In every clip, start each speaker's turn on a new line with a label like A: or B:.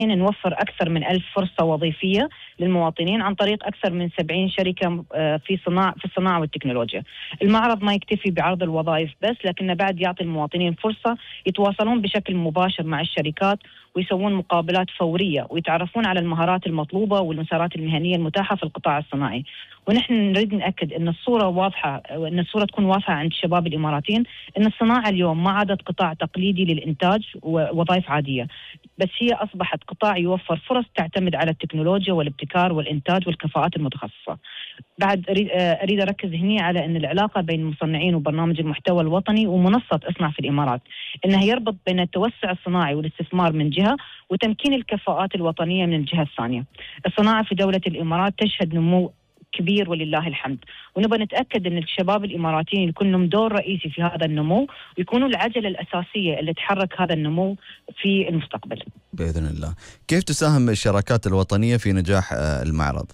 A: نوفر أكثر من 1000 فرصة وظيفية للمواطنين عن طريق أكثر من 70 شركة في الصناعة والتكنولوجيا. المعرض ما يكتفي بعرض الوظائف بس، لكنه بعد يعطي المواطنين فرصة يتواصلون بشكل مباشر مع الشركات ويسوون مقابلات فورية ويتعرفون على المهارات المطلوبة والمسارات المهنية المتاحة في القطاع الصناعي. ونحن نريد نأكد أن الصورة واضحة، وأن الصورة تكون واضحة عند الشباب الإماراتيين، أن الصناعة اليوم ما عادت قطاع تقليدي للإنتاج ووظائف عادية، بس هي أصبحت قطاع يوفر فرص تعتمد على التكنولوجيا والابتكار والإنتاج والكفاءات المتخصصة. بعد أريد أركز هنا على أن العلاقة بين المصنعين وبرنامج المحتوى الوطني ومنصة اصنع في الإمارات أنها يربط بين التوسع الصناعي والاستثمار من جهة وتمكين الكفاءات الوطنية من الجهة الثانية. الصناعة في دولة الإمارات تشهد نمو كبير ولله الحمد، ونبغى نتأكد أن الشباب الإماراتيين يكون لهم دور رئيسي في هذا النمو ويكونوا العجلة الأساسية اللي تحرك هذا النمو في المستقبل
B: بإذن الله. كيف تساهم الشراكات الوطنية في نجاح المعرض؟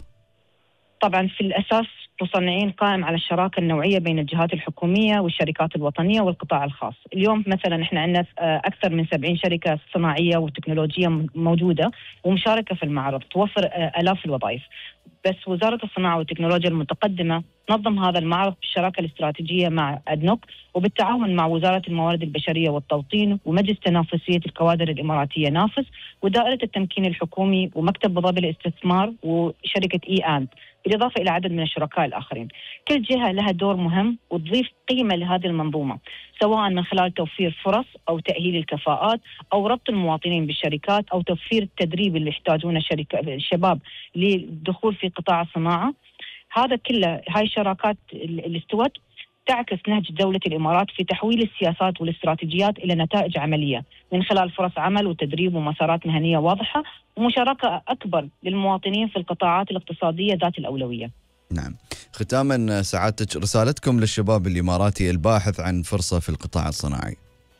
A: طبعا في الأساس مصنعين قائم على الشراكة النوعية بين الجهات الحكومية والشركات الوطنية والقطاع الخاص. اليوم مثلا احنا عندنا أكثر من 70 شركة صناعية وتكنولوجية موجودة ومشاركة في المعرض توفر آلاف الوظائف. بس وزارة الصناعة والتكنولوجيا المتقدمة نظم هذا المعرض بالشراكة الاستراتيجية مع أدنوك وبالتعاون مع وزارة الموارد البشرية والتوطين ومجلس تنافسية الكوادر الإماراتية نافس ودائرة التمكين الحكومي ومكتب أبو ظبي الاستثمار وشركة إي بالإضافة إلى عدد من الشركاء الآخرين. كل جهة لها دور مهم وتضيف قيمة لهذه المنظومة، سواء من خلال توفير فرص أو تأهيل الكفاءات أو ربط المواطنين بالشركات أو توفير التدريب اللي يحتاجونه الشباب للدخول في قطاع الصناعة. هذا كله، هاي الشراكات اللي استوت تعكس نهج دولة الإمارات في تحويل السياسات والاستراتيجيات إلى نتائج عملية من خلال فرص عمل وتدريب ومسارات مهنية واضحة ومشاركة أكبر للمواطنين في القطاعات الاقتصادية ذات الأولوية.
B: نعم. ختاما سعادتك، رسالتكم للشباب الإماراتي الباحث عن فرصة في القطاع الصناعي.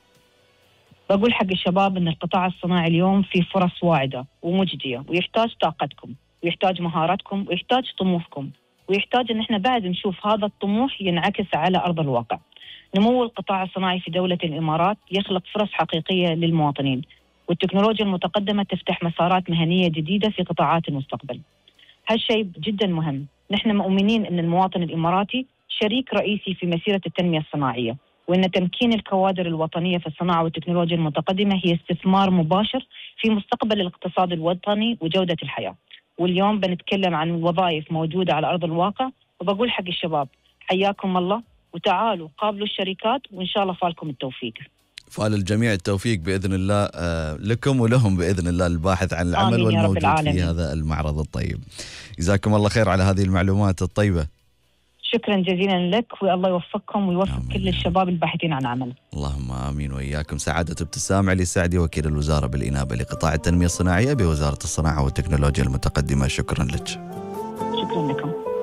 A: بقول حق الشباب أن القطاع الصناعي اليوم فيه فرص واعدة ومجدية ويحتاج طاقتكم ويحتاج مهاراتكم ويحتاج طموحكم ويحتاج أن احنا بعد نشوف هذا الطموح ينعكس على أرض الواقع. نمو القطاع الصناعي في دولة الإمارات يخلق فرص حقيقية للمواطنين، والتكنولوجيا المتقدمة تفتح مسارات مهنية جديدة في قطاعات المستقبل. هالشيء جدا مهم. نحن مؤمنين أن المواطن الإماراتي شريك رئيسي في مسيرة التنمية الصناعية، وأن تمكين الكوادر الوطنية في الصناعة والتكنولوجيا المتقدمة هي استثمار مباشر في مستقبل الاقتصاد الوطني وجودة الحياة. واليوم بنتكلم عن وظائف موجودة على أرض الواقع، وبقول حق الشباب حياكم الله وتعالوا قابلوا الشركات وإن شاء الله فالكم التوفيق.
B: فال الجميع التوفيق بإذن الله لكم ولهم بإذن الله الباحث عن العمل والموجود في هذا المعرض الطيب. جزاكم الله خير على هذه المعلومات الطيبة.
A: شكرا جزيلا لك والله يوفقكم ويوفق كل الشباب الباحثين عن عمل.
B: اللهم آمين وإياكم. سعادة ابتسام علي السعدي، وكيل الوزارة بالإنابة لقطاع التنمية الصناعية بوزارة الصناعة والتكنولوجيا المتقدمة. شكرا لك.
A: شكرا لكم.